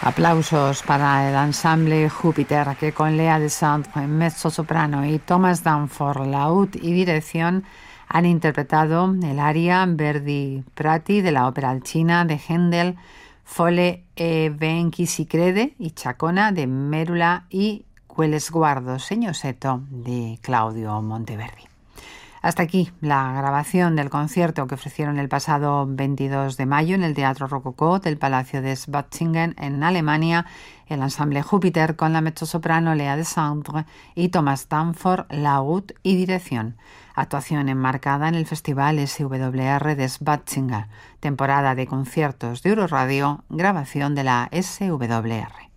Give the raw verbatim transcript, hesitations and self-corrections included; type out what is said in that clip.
Aplausos para el ensamble Júpiter, que con Lea Desandre en mezzo-soprano y Thomas Danforth laúd y dirección han interpretado el aria Verdi Prati de la ópera Alcina de Händel, Fole e ben chi si crede y Chacona de Mérula y Quell'Sguardo Segnosetto de Claudio Monteverdi. Hasta aquí la grabación del concierto que ofrecieron el pasado veintidós de mayo en el Teatro Rococó del Palacio de Schwarzingen en Alemania, el ensamble Júpiter con la mezzosoprano Lea Desandre y Thomas Danforth laúd y dirección. Actuación enmarcada en el Festival S W R de Schwarzingen, temporada de conciertos de Euroradio, grabación de la S W R.